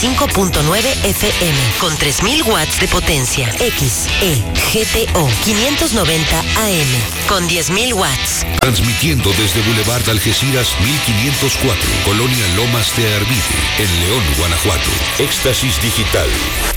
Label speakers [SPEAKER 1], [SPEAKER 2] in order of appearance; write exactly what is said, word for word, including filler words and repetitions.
[SPEAKER 1] cinco punto nueve F M con tres mil watts de potencia. X E G T O quinientos noventa A M con diez mil watts.
[SPEAKER 2] Transmitiendo desde Boulevard Algeciras mil quinientos cuatro, Colonia Lomas de Arvide, en León, Guanajuato. Éxtasis Digital.